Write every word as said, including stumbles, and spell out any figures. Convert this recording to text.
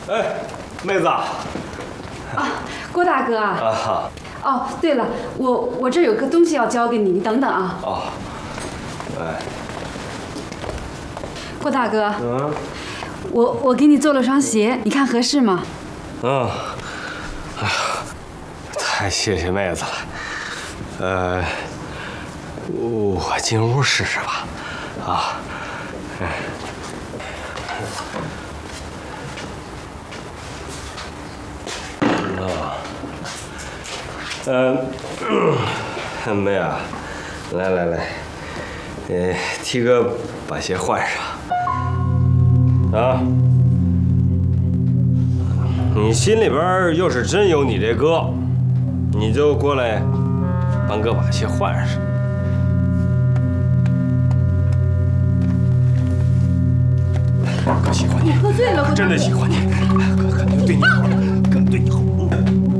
哎，妹子。啊， 郭大哥啊。啊哈。哦，对了，我我这有个东西要交给你，你等等啊。 哦。哎。 郭大哥。 嗯。 我我给你做了双鞋，你看合适吗？ 嗯。哎呀，太谢谢妹子了。呃，我进屋试试吧。啊。嗯。嗯，妹啊，来来来，呃，T 哥把鞋换上。啊，你心里边要是真有你这哥，你就过来帮哥把鞋换上。哥喜欢你， 喝醉了， 真的喜欢你，哥肯定对你好。